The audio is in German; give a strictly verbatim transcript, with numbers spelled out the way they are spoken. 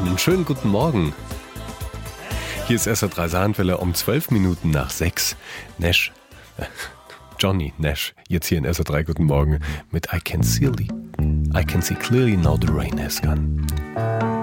Einen schönen guten Morgen. Hier ist S R drei Saarlandwelle um zwölf Minuten nach sechs. Nash, äh, Johnny Nash, jetzt hier in S R drei Guten Morgen mit I Can See, I Can See Clearly Now the Rain Has Gone.